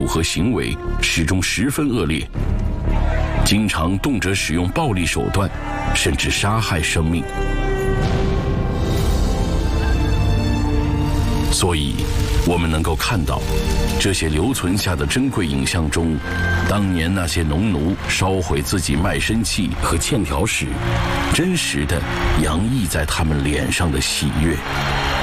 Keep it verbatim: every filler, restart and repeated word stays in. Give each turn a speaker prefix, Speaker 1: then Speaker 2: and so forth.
Speaker 1: 和行为始终十分恶劣，经常动辄使用暴力手段，甚至杀害生命。所以，我们能够看到，这些留存下的珍贵影像中，当年那些农奴烧毁自己卖身契和欠条时，真实的洋溢在他们脸上的喜悦。